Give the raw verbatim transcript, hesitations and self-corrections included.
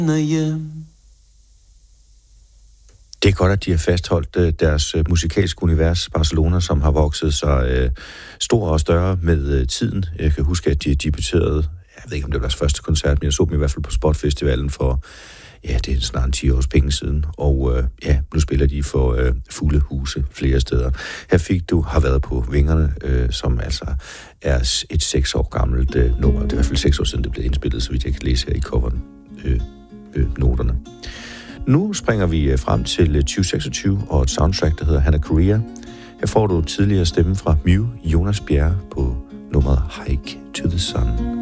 Det er godt, at de har fastholdt øh, deres øh, musikalske univers, Barcelona, som har vokset sig øh, stor og større med øh, tiden. Jeg kan huske, at de debuterede, jeg ved ikke, om det var deres første koncert, men jeg så dem i hvert fald på Spotfestivalen for, ja, det er snart ti års penge siden. Og øh, ja, nu spiller de for øh, fulde huse flere steder. Her fik du Har været på vingerne, øh, som altså er et seks år gammelt øh, nummer. Det er i hvert fald seks år siden, det blev indspillet, så vidt jeg kan læse her i coveren, øh, øh, noterne. Nu springer vi frem til tyve seksogtyve og et soundtrack, der hedder Hannah Korea. Her får du tidligere stemme fra Mew, Jonas Bjerre, på nummeret Hike to the Sun.